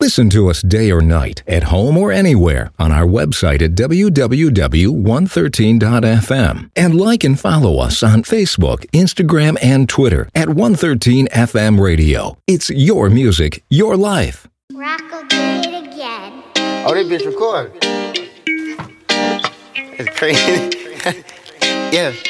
Listen to us day or night, at home or anywhere, on our website at www.113.fm. And like and follow us on Facebook, Instagram, and Twitter at 113FM Radio. It's your music, your life. Rocco did it again. Oh, that bitch recording. It's crazy. Yeah.